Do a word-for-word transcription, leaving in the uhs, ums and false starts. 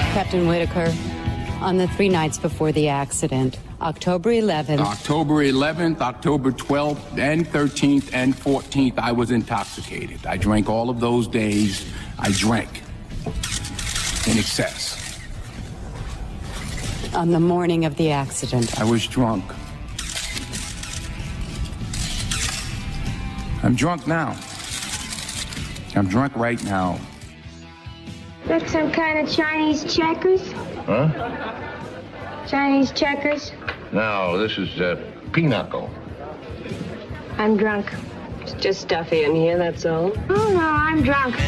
Captain Whitaker, on the three nights before the accident, October eleventh. October eleventh, October twelfth, and thirteenth, and fourteenth, I was intoxicated. I drank all of those days. I drank in excess. On the morning of the accident, I was drunk. I'm drunk now. I'm drunk right now. That's some kind of Chinese checkers? Huh? Chinese checkers? No, this is uh, pinochle. I'm drunk. It's just stuffy in here, that's all. Oh, no, I'm drunk.